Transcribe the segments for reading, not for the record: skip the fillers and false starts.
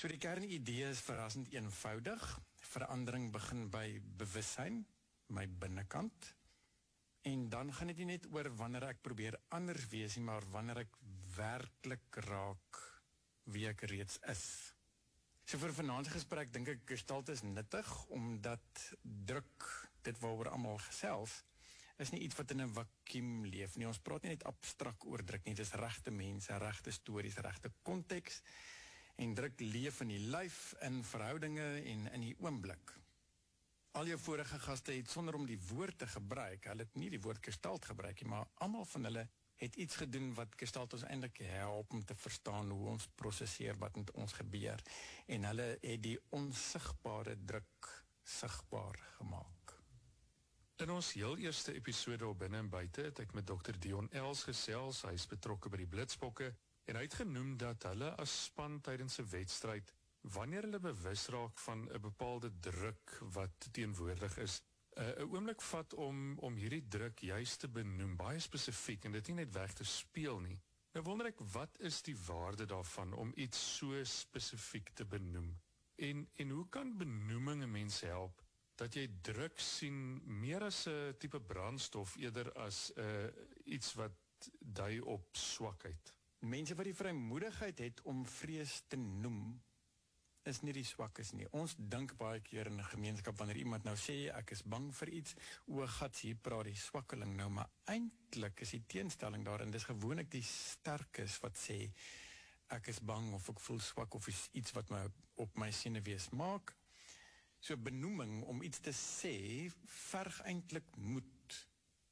So die kernidee is verrassend eenvoudig. Verandering begin by bewussyn, my binnekant. En dan gaan dit nie net oor wanneer ek probeer anders wees nie, maar wanneer ek werklik raak wie ek reeds is. So vir vanaand se gesprek dink ek Gestalt is nuttig, omdat druk, dit waaroor almal gesels, is nie iets wat in 'n vakuum leef nie. Ons praat nie net abstrak oor druk nie, dit is regte mense, regte stories, regte konteks, en druk leef in die lyf, in verhoudinge en in die oomblik. Al jou vorige gaste het sonder om die woord te gebruik, hulle het nie die woord Gestalt gebruik nie, maar almal van hulle het iets gedoen wat Gestalt ons eintlik help om te verstaan hoe ons prosesseer wat met ons gebeur, en hulle het die onsigbare druk sigbaar gemaak. In ons heel eerste episode op Binne en Buite het ek met Dr. Dion Els gesels, hy is betrokke by die Blitsbokke, en hy het genoem dat hulle as span tydens 'n wedstryd, wanneer hulle bewus raak van 'n bepaalde druk wat teenwoordig is, 'n oomblik vat om hierdie druk juist te benoem, baie spesifiek, en dit nie net weg te speel nie. Nou wonder ek, wat is die waarde daarvan om iets so spesifiek te benoem? En hoe kan benoeming 'n mens help dat jy druk sien meer as 'n tipe brandstof eerder as iets wat dui op swakheid? Mense wat die vrymoedigheid het om vrees te noem, is nie die swakkes nie. Ons dink baie keer in 'n gemeenskap, wanneer iemand nou sê, ek is bang vir iets, o gats, hier praat die swakkeling nou, maar eintlik is die teenstelling daarin, dis gewoonlik die sterkes wat sê, ek is bang, of ek voel swak, of iets wat my op my senuwees maak. So benoeming, om iets te sê, verg eintlik moed.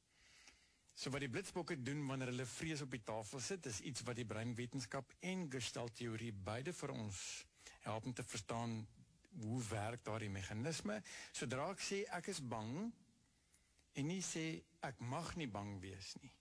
So wat die Blitsbokke doen wanneer hulle vrees op die tafel sit, is iets wat die breinwetenskap en Gestalttheorie beide vir ons help om te verstaan hoe werk daardie meganisme. Sodra ek sê ek is bang, en nie sê ek mag nie bang wees nie,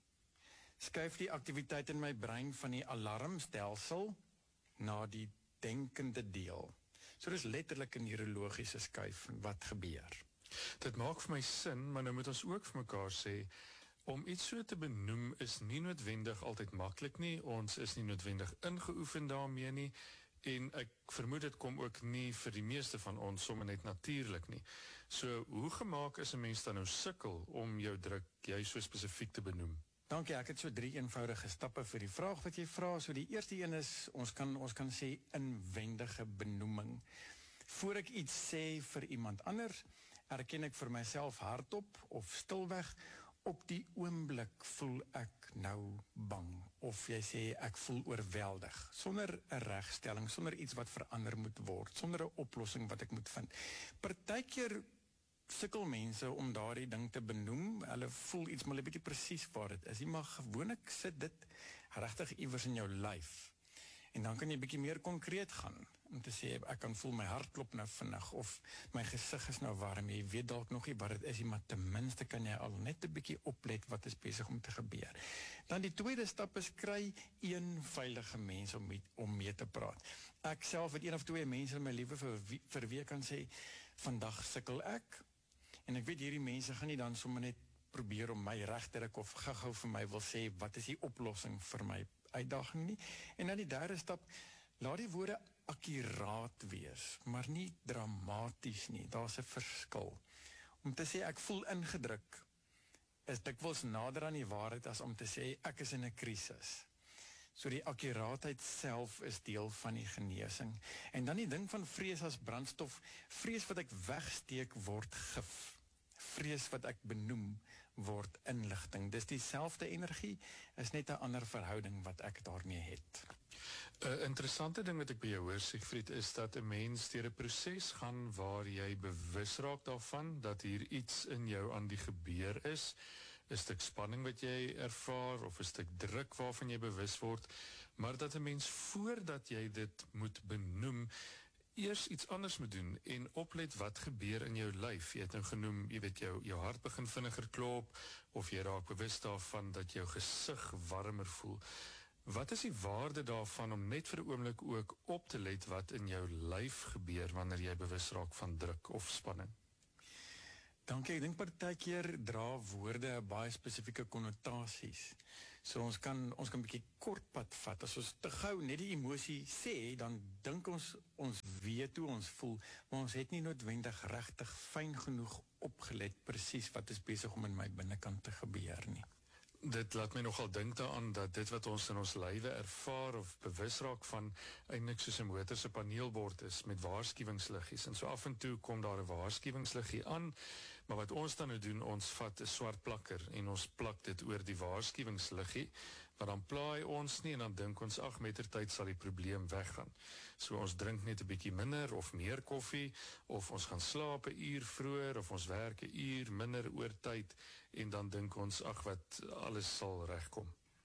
skuif die aktiwiteit in my brein van die alarmstelsel na die denkende deel. So dis letterlik 'n neurologiese skuif wat gebeur. Dit maak vir my sin, maar nou moet ons ook vir mekaar sê, om iets so te benoem is nie noodwendig altyd maklik nie, ons is nie noodwendig ingeoefen daarmee nie, en ek vermoed dit kom ook nie vir die meeste van ons sommer net natuurlik nie. So, hoe gemaak is 'n mens dan nou sukkel om jou druk jy so spesifiek te benoem? Dankie, ek het so 3 eenvoudige stappe vir die vraag wat jy vra. So die eerste een is, ons kan sê inwendige benoeming. Voor ek iets sê vir iemand anders, erken ek vir myself hardop of stilweg, op die oomblik voel ek nou bang, of jy sê ek voel oorweldig, sonder 'n regstelling, sonder iets wat verander moet word, sonder 'n oplossing wat ek moet vind. Partykeer sukkel mense om daardie ding te benoem, hulle voel iets, maar hulle weet nie presies waar dit is, maar gewoonlik sit dit regtig iewers in jou lyf. En dan kan jy 'n bietjie meer konkreet gaan, om te sê, ek kan voel my hart klop nou vinnig, of my gesig is nou warm, jy weet dalk nog nie wat dit is, maar ten minste kan jy al net 'n bietjie oplet wat is besig om te gebeur. Dan die tweede stap is, kry een veilige mens om mee te praat. Ek self het 1 of 2 mense in my lewe vir wie ek kan sê, vandag sukkel ek, en ek weet hierdie mense gaan nie dan sommer net probeer om my reg te ruk, of gou vir my wil sê, wat is die oplossing vir my uitdaging nie. En dan die derde stap, laat die woorde akkuraat wees, maar nie dramaties nie, daar's 'n verskil. Om te sê ek voel ingedruk, is dikwels nader aan die waarheid as om te sê ek is in 'n krisis. So die akkuraatheid self is deel van die genesing. En dan die ding van vrees as brandstof, vrees wat ek wegsteek word gif. Vrees wat ek benoem word inligting. Dis dieselfde energie, is net 'n ander verhouding wat ek daarmee het. 'n Interessante ding wat ek by jou hoor, Siegfried, is dat 'n mens deur 'n proses gaan waar jy bewus raak daarvan dat hier iets in jou aan die gebeur is, 'n stuk spanning wat jy ervaar, of 'n stuk druk waarvan jy bewus word, maar dat 'n mens voordat jy dit moet benoem, eers iets anders moet doen en oplet wat gebeur in jou lyf. Jy het nou genoem, jy weet, jou hart begin vinniger klop, of jy raak bewus daarvan dat jou gesig warmer voel. Wat is die waarde daarvan om net vir 'n oomblik ook op te let wat in jou lyf gebeur wanneer jy bewus raak van druk of spanning? Dankie, ek dink partykeer dra woorde baie spesifieke konnotasies. So ons kan 'n bietjie kortpad vat. As ons te gou net die emosie sê, dan dink ons weet hoe ons voel, maar ons het nie noodwendig regtig fyn genoeg opgelet presies wat is besig om in my binnekant te gebeur nie. Dit laat my nogal dink daaraan dat dit wat ons in ons lywe ervaar of bewus raak van eintlik soos 'n motor se paneelbord is met waarskuwingsliggies. En so af en toe kom daar 'n waarskuwingsliggie aan, maar wat ons dan nou doen, ons vat 'n swart plakker en ons plak dit oor die waarskuwingsliggie, maar dan plaai ons nie en dan dink ons ag mettertyd sal die probleem weggaan. So ons drink net 'n bietjie minder of meer koffie, of ons gaan slaap 'n uur vroeër, of ons werk 'n uur minder oortyd en dan dink ons ag wat alles sal regkom.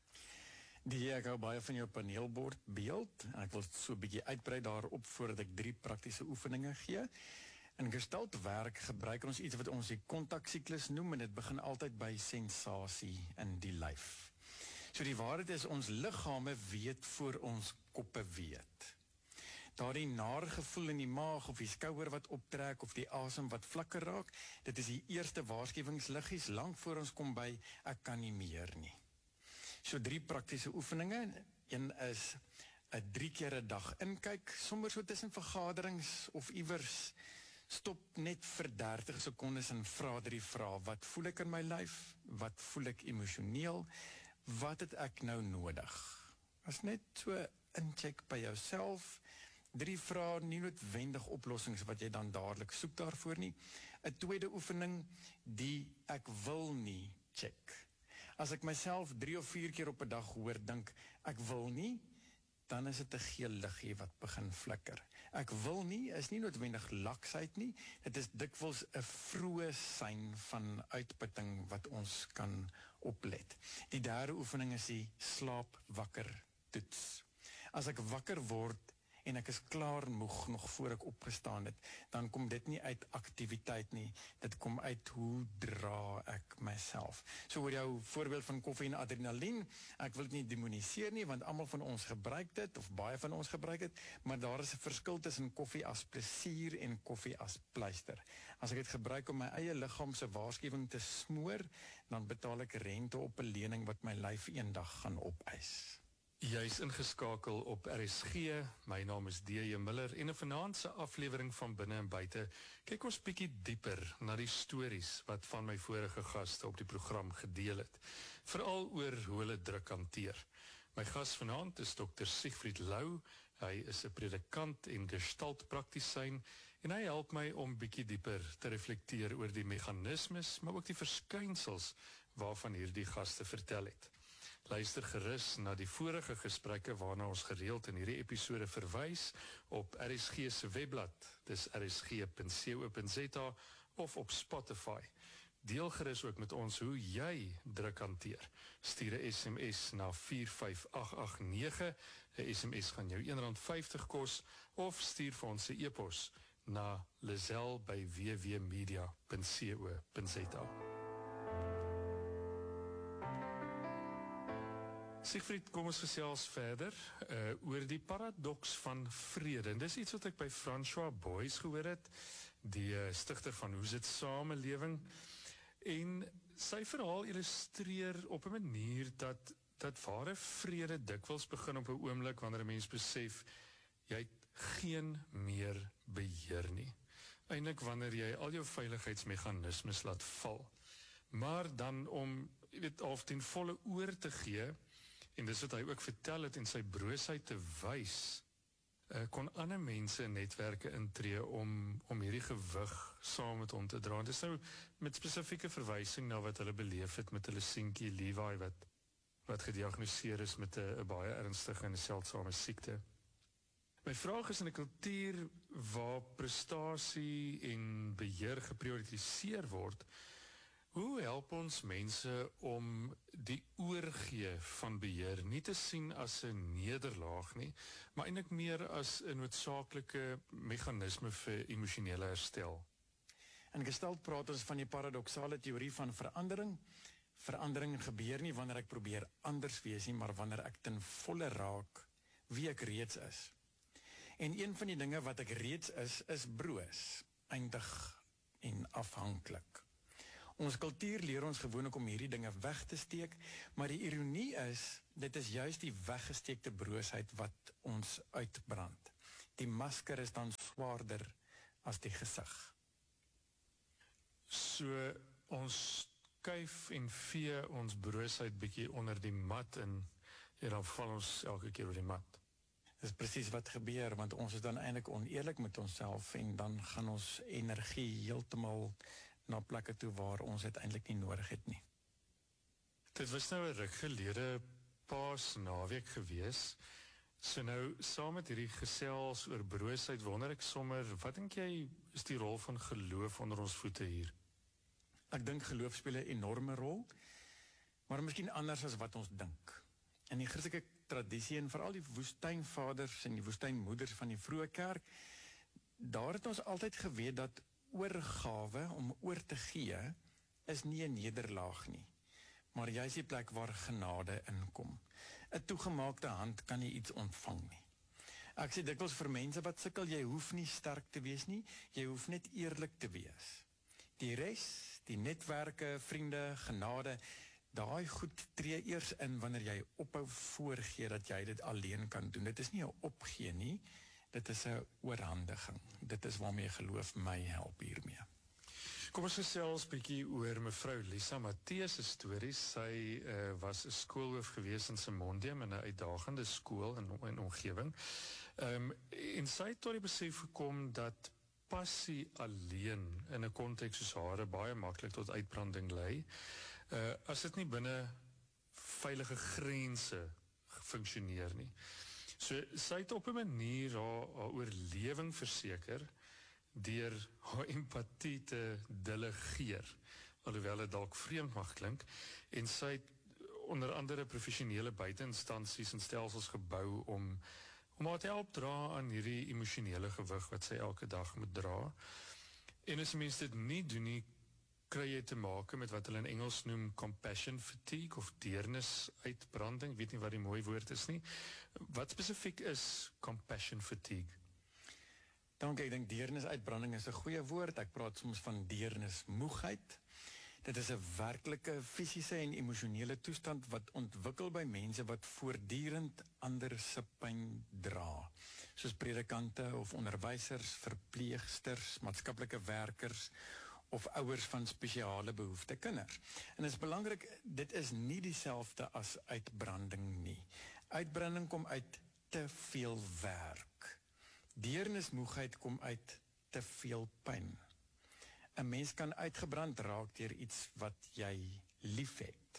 Ek hou baie van jou paneelbord beeld en ek wil so 'n bietjie uitbrei daarop voordat ek 3 praktiese oefeninge gee. In Gestalt werk gebruik ons iets wat ons die kontaksiklus noem en dit begin altyd by sensasie in die lyf. So die waarheid is ons liggame weet voor ons koppe weet. Daardie nare gevoel in die maag of die skouer wat optrek of die asem wat vlakker raak, dit is die eerste waarskuwingsliggies lank voor ons kom by ek kan nie meer nie. So 3 praktiese oefeninge. Een is 'n 3 keer 'n dag inkyk, sommer so tussen vergaderings of iewers. Stop net vir 30 sekondes en vra 3 vrae. Wat voel ek in my lyf? Wat voel ek emosioneel? Wat het ek nou nodig? As net so incheck by jouself. 3 vrae, nie noodwendig oplossings wat jy dan dadelik soek daarvoor nie. 'n tweede oefening, die ek wil nie check. As ek myself 3 of 4 keer op 'n dag hoor dink ek wil nie, dan is dit 'n geel liggie wat begin flikker. Ek wil nie is nie noodwendig laksheid nie, dit is dikwels 'n vroeë sein van uitputting wat ons kan oplet. Die derde oefening is die slaap wakker toets. As ek wakker word en ek is klaar moeg nog voor ek opgestaan het, dan kom dit nie uit aktiwiteit nie, dit kom uit hoe dra ek myself. So oor jou voorbeeld van koffie en adrenalien, ek wil dit nie demoniseer nie, want almal van ons gebruik dit, of baie van ons gebruik dit, maar daar is 'n verskil tussen koffie as plesier en koffie as pleister. As ek dit gebruik om my eie liggaam se waarskuwing te smoor, dan betaal ek rente op 'n lening wat my lyf eendag gaan opeis. Jy is ingeskakel op RSG, my naam is D.J. Miller en in vanaand se aflewering van Binne en Buite kyk ons bietjie dieper na die stories wat van my vorige gaste op die program gedeel het, veral oor hoe hulle druk hanteer. My gas vanaand is Dr. Siegfried Lou, hy is 'n predikant en gestaltpraktisyn en hy help my om bietjie dieper te reflekteer oor die meganismes, maar ook die verskynsels waarvan hierdie gaste vertel het. Luister gerus na die vorige gesprekke waarna ons gereeld in hierdie episode verwys op RSG se webblad, dis rsg.co.za of op Spotify. Deel gerus ook met ons hoe jy druk hanteer. Stuur 'n SMS na 45889, 'n SMS gaan jou R1.50 kos, of stuur vir ons 'n e-pos na lazel@wwmedia.co.za. Siegfried, kom ons gesels verder oor die paradoks van vrede. En dis iets wat ek by François Boyce gehoor het, die stigter van Hoe Sit Samelewing. En sy verhaal illustreer op 'n manier dat ware vrede dikwels begin op 'n oomblik wanneer 'n mens besef jy het geen meer beheer nie. Eintlik wanneer jy al jou veiligheidsmeganismes laat val. Maar dan om, jy weet, half ten volle oor te gee, en dis wat hy ook vertel het en sy broosheid te wys, kon ander mense en netwerke intree om hierdie gewig saam met hom te dra. En dis nou met spesifieke verwysing na wat hulle beleef het met hulle seentjie Levi wat gediagnoseer is met 'n baie ernstige en seldsame siekte. My vraag is, in 'n kultuur waar prestasie en beheer geprioritiseer word, hoe help ons mense om die oorgee van beheer nie te sien as 'n nederlaag nie, maar eintlik meer as 'n noodsaaklike meganisme vir emosionele herstel? In Gestalt praat ons van die paradoksale teorie van verandering. Verandering gebeur nie wanneer ek probeer anders wees nie, maar wanneer ek ten volle raak wie ek reeds is. En een van die dinge wat ek reeds is broos, eindig en afhanklik. Ons kultuur leer ons gewoonlik om hierdie dinge weg te steek, maar die ironie is, dit is juist die weggesteekte broosheid wat ons uitbrand. Die masker is dan swaarder as die gesig. So ons skuif en vee ons broosheid bietjie onder die mat en dan val ons elke keer oor die mat. Dis presies wat gebeur, want ons is dan eintlik oneerlik met onsself en dan gaan ons energie heeltemal na plekke toe waar ons dit eintlik nie nodig het nie. Dit was nou 'n ruk gelede Paasnaweek gewees. So nou, saam met hierdie gesels oor broosheid, wonder ek sommer, wat dink jy is die rol van geloof onder ons voete hier? Ek dink geloof speel 'n enorme rol, maar miskien anders as wat ons dink. In die Christelike tradisie en veral die woestynvaders en die woestynmoeders van die vroeë kerk, daar het ons altyd geweet dat oorgawe om oor te gee is nie 'n nederlaag nie, maar juist die plek waar genade inkom. 'n Toegemaakte hand kan nie iets ontvang nie. Ek sê dikwels vir mense wat sukkel, jy hoef nie sterk te wees nie, jy hoef net eerlik te wees. Die res, die netwerke, vriende, genade, daai goed tree eers in wanneer jy ophou voorgee dat jy dit alleen kan doen. Dit is nie 'n opgee nie, dit is 'n oorhandiging. Dit is waarmee geloof my help hiermee. Kom ons gesels bietjie oor mevrou Lisa Matthee se stories. Sy was 'n skoolhoof gewees in Simondium in 'n uitdagende skool en omgewing. En sy het tot die besef gekom dat passie alleen in 'n konteks soos hare baie maklik tot uitbranding lei. As dit nie binne veilige grense funksioneer nie. So sy het op 'n manier haar oorlewing verseker deur haar empatie te delegeer, alhoewel dit dalk vreemd mag klink, en sy het onder andere professionele buiteinstansies en stelsels gebou om haar te help dra aan hierdie emosionele gewig wat sy elke dag moet dra. En as mens dit nie doen nie, kry jy te make met wat hulle in Engels noem compassion fatigue of deernis-uitbranding. Ek weet nie wat die mooi woord is nie. Wat spesifiek is compassion fatigue? Dankie, ek dink deernis-uitbranding is 'n goeie woord. Ek praat soms van deernismoegheid. Dit is 'n werklike fisiese en emosionele toestand wat ontwikkel by mense wat voortdurend ander se pyn dra. Soos predikante of onderwysers, verpleegsters, maatskaplike werkers of ouers van spesiale behoefte kinders. En dit is belangrik, dit is nie dieselfde as uitbranding nie. Uitbranding kom uit te veel werk. Deernismoegheid kom uit te veel pyn. 'n Mens kan uitgebrand raak deur iets wat jy liefhet.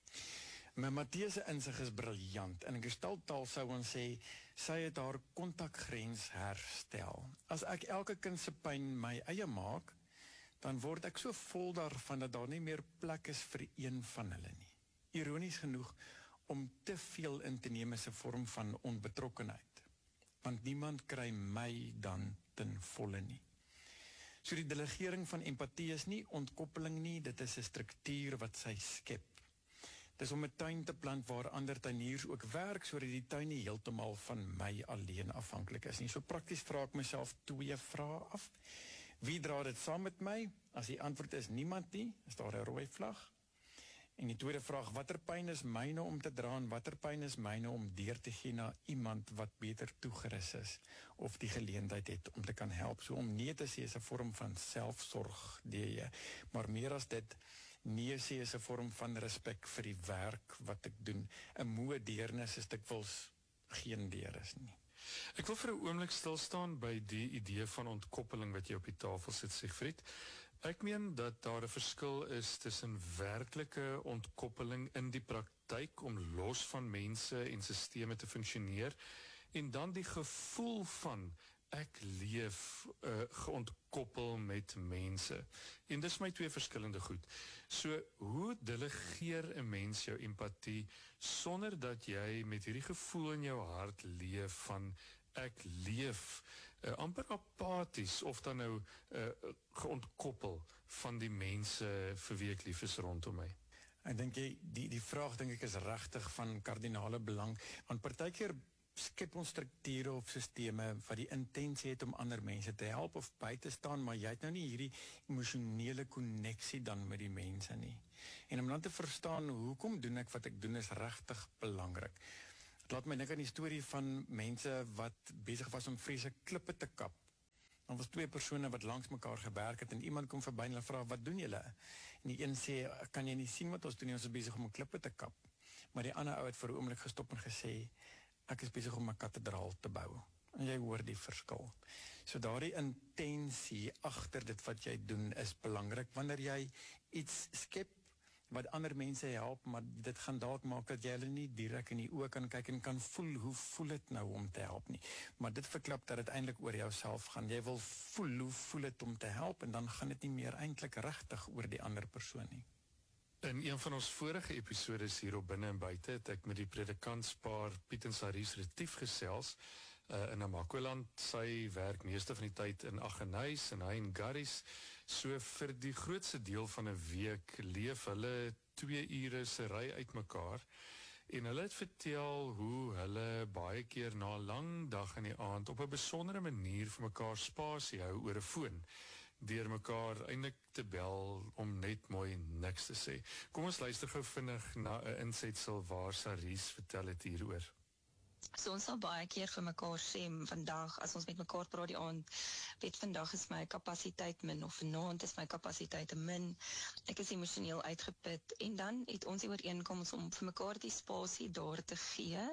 Maar Matthee se insig is briljant. In gestalttaal sou ons sê, sy het haar kontakgrens herstel. As ek elke kind se pyn my eie maak, dan word ek so vol daarvan dat daar nie meer plek is vir een van hulle nie. Ironies genoeg, om te veel in te neem is 'n vorm van onbetrokkenheid, want niemand kry my dan ten volle nie. So die delegering van empatie is nie ontkoppeling nie, dit is 'n struktuur wat sy skep. Dis om 'n tuin te plant waar ander tuiniers ook werk, sodat die tuin nie heeltemal van my alleen afhanklik is nie. So prakties vra ek myself 2 vrae af. Wie dra dit saam met my? As die antwoord is niemand nie, is daar 'n rooi vlag. En die tweede vraag, watter pyn is myne om te dra en watter pyn is myne om deur te gee na iemand wat beter toegerus is of die geleentheid het om te kan help. So om nee te sê is 'n vorm van selfsorg, maar meer as dit, nee sê is 'n vorm van respek vir die werk wat ek doen. 'n Moe deernis is dikwels geen deernis nie. Ek wil vir 'n oomblik stil staan by die idee van ontkoppeling wat jy op die tafel sit, Siegfried. Ek meen dat daar 'n verskil is tussen werklike ontkoppeling in die praktyk om los van mense en sisteme te funksioneer en dan die gevoel van ek leef geontkoppel met mense. En dis my 2 verskillende goed. So, hoe delegeer 'n mens jou empatie sonder dat jy met hierdie gevoel in jou hart leef van ek leef amper apaties of dan nou geontkoppel van die mense vir wie ek lief is rondom my? Ek dink die vraag dink ek is regtig van kardinale belang, want partykeer skep ons strukture of sisteme wat die intensie het om ander mense te help of by te staan, maar jy het nou nie hierdie emosionele konneksie dan met die mense nie. En om dan te verstaan, hoekom doen ek wat ek doen is regtig belangrik. Het laat my dink aan die storie van mense wat besig was om vreeslike klippe te kap. Dan was 2 persone wat langs mekaar gewerk het en iemand kom verby en hulle vra, wat doen julle? En die een sê, kan jy nie sien wat ons doen nie, ons is besig om 'n klippe te kap. Maar die ander ou het vir 'n oomblik gestop en gesê, ek is besig om 'n kathedraal te bou. En jy hoor die verskil. So daardie intensie agter dit wat jy doen is belangrik. Wanneer jy iets skep wat ander mense help, maar dit gaan dalk maak dat jy hulle nie direk in die oë kan kyk en kan voel, hoe voel dit nou om te help nie. Maar dit verklap dat dit eintlik oor jouself gaan. Jy wil voel, hoe voel dit om te help, en dan gaan dit nie meer eintlik regtig oor die ander persoon nie. In een van ons vorige episodes hier op Binne en Buite het ek met die predikantspaar Piet en Saries Retief gesels in Namakoland. Sy werk meeste van die tyd in Aggeneys en hy in Garries. So vir die grootste deel van 'n week leef hulle 2 ure se ry uitmekaar. En hulle het vertel hoe hulle baie keer na 'n lang dag in die aand op 'n besondere manier vir mekaar spasie hou oor 'n foon, deur mekaar eintlik te bel om net mooi niks te sê. Kom ons luister gou vinnig na 'n insetsel waar Saries vertel het hieroor. So ons sal baie keer vir mekaar sê, vandag, as ons met mekaar praat die aand, weet vandag is my kapasiteit min, of vanaand is my kapasiteit min, ek is emosioneel uitgeput, en dan het ons die ooreenkoms om vir mekaar die spasie daar te gee,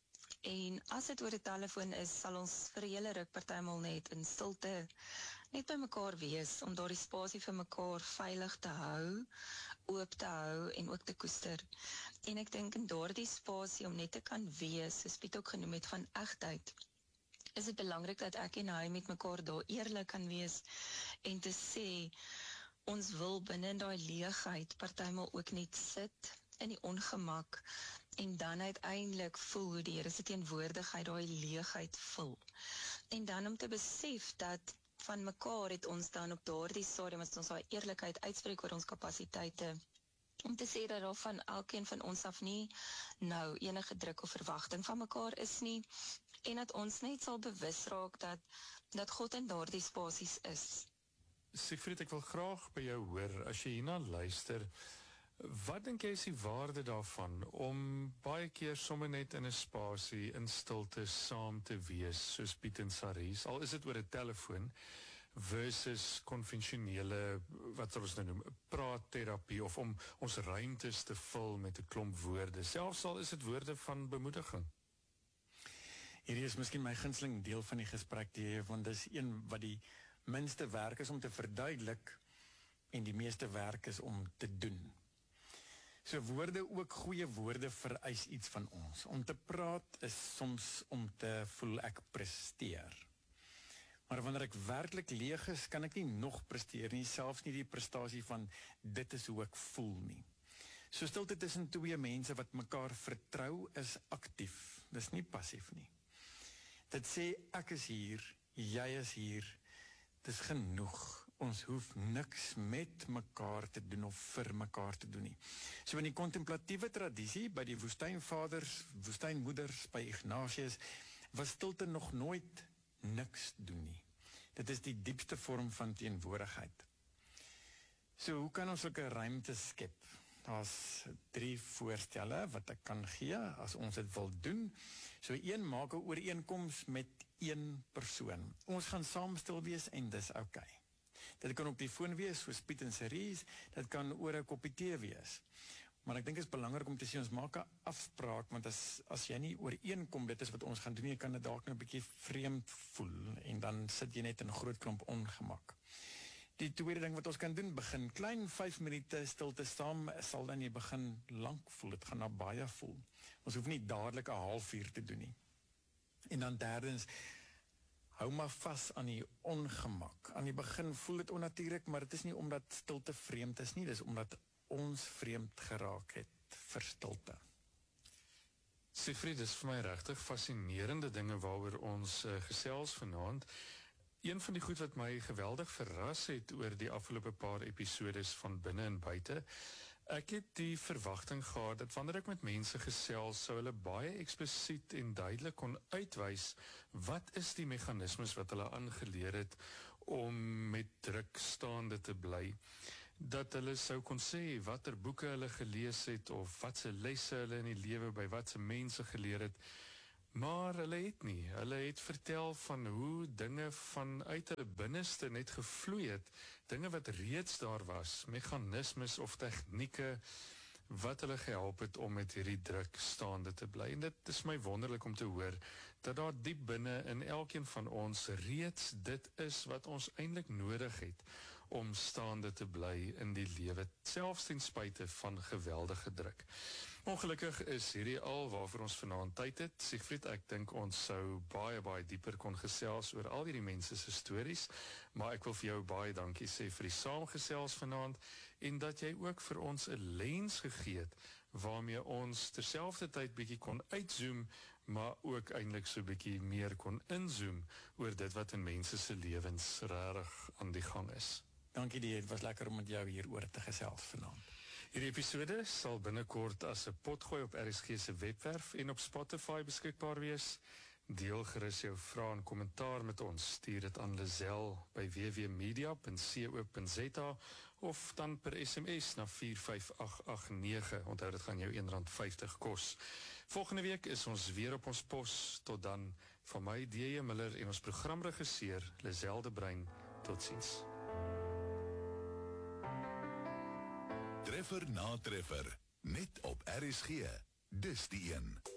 en as dit oor die telefoon is, sal ons vir 'n hele ruk partymal net in stilte net by mekaar wees, om daardie spasie vir mekaar veilig te hou, oop te hou en ook te koester. En ek dink in daardie spasie om net te kan wees, soos Piet ook genoem het, van egtheid, is dit belangrik dat ek en hy met mekaar daar eerlik kan wees en te sê, ons wil binne in daai leegheid partymal ook net sit in die ongemak en dan uiteindelik voel hoe die Here se teenwoordigheid daai leegheid vul. En dan om te besef dat van mekaar het ons dan op daardie stadium, as ons daai eerlikheid uitspreek oor ons kapasiteite, om te sê dat daar van elkeen van ons af nie nou enige druk of verwagting van mekaar is nie, en dat ons net sal bewus raak dat God in daardie spasies is. Siegfried, ek wil graag by jou hoor, as jy hierna luister, wat dink jy is die waarde daarvan om baie keer sommer net in 'n spasie in stilte saam te wees, soos Piet en Saries, al is dit oor 'n telefoon, versus konvensionele, wat ons nou noem, praatterapie, of om ons ruimtes te vul met 'n klomp woorde, selfs al is dit woorde van bemoediging? Hierdie is miskien my gunsteling deel van die gesprek, want dis een wat die minste werk is om te verduidelik, en die meeste werk is om te doen. So woorde, ook goeie woorde, vereis iets van ons. Om te praat is soms om te voel ek presteer. Maar wanneer ek werklik leeg is, kan ek nie nog presteer nie, selfs nie die prestasie van dit is hoe ek voel nie. So stilte tussen 2 mense wat mekaar vertrou is aktief, dis nie passief nie. Dit sê ek is hier, jy is hier, dis genoeg. Ons hoef niks met mekaar te doen of vir mekaar te doen nie. So in die kontemplatiewe tradisie, by die woestynvaders, woestynmoeders, by Ignatius, was stilte nog nooit niks doen nie. Dit is die diepste vorm van teenwoordigheid. So hoe kan ons sulke ruimte skep? Daar's 3 voorstelle wat ek kan gee as ons dit wil doen. So 1, maak 'n ooreenkoms met 1 persoon. Ons gaan saam stil wees en dis okay. Dit kan op die foon wees, soos Piet en Saries, dit kan oor 'n koppie tee wees. Maar ek dink dit is belangrik om te sê, ons maak 'n afspraak, want as jy nie ooreenkom, dit is wat ons gaan doen, jy kan dit dalk nou 'n bietjie vreemd voel, en dan sit jy net in 'n groot klomp ongemak. Die tweede ding wat ons kan doen, begin klein, 5 minute stilte saam, sal dan jy begin lank voel, dit gaan na baie voel. Ons hoef nie dadelik 'n halfuur te doen nie. En dan derdens, hou maar vas aan die ongemak. Aan die begin voel dit onnatuurlik, maar dit is nie omdat stilte vreemd is nie, dis omdat ons vreemd geraak het vir stilte. Siegfried, dis vir my regtig fascinerende dinge waaroor ons gesels vanaand. Een van die goed wat my geweldig verras het oor die afgelope paar episodes van Binne en Buite, Ek het die verwagting gehad dat wanneer ek met mense gesels, sou hulle baie eksplisiet en duidelik kon uitwys wat is die meganismes wat hulle aangeleer het om met druk staande te bly. Dat hulle sou kon sê watter boeke hulle gelees het of watse lesse hulle in die lewe by watse mense geleer het. Maar hulle het nie. Hulle het vertel van hoe dinge vanuit hulle binneste net gevloei het, dinge wat reeds daar was, meganismes of tegnieke wat hulle gehelp het om met hierdie druk staande te bly. En dit is my wonderlik om te hoor dat daar diep binne in elkeen van ons reeds dit is wat ons eintlik nodig het om staande te bly in die lewe, selfs ten spyte van geweldige druk. Ongelukkig is hierdie al waarvoor ons vanaand tyd het. Siegfried, ek dink ons sou baie dieper kon gesels oor al hierdie mense se stories, maar ek wil vir jou baie dankie sê vir die saamgesels vanaand en dat jy ook vir ons 'n lens gegee het waarmee ons terselfdertyd bietjie kon uitzoom, maar ook eintlik so bietjie meer kon inzoom oor dit wat in mense se lewens regtig aan die gang is. Dankie, dit was lekker om met jou hier oor te gesels vanaand. Hierdie episode sal binnekort as 'n potgooi op RSG se webwerf en op Spotify beskikbaar wees. Deel gerus jou vrae en kommentaar met ons. Stuur dit aan Lizelle by www.media.co.za of dan per SMS na 45889. Onthou, dit gaan jou R1.50 kos. Volgende week is ons weer op ons pos. Tot dan, van my D.J. Miller en ons programregisseur Lizelle de Bruin. Totsiens. Treffer na treffer, net op RSG. Dis die een.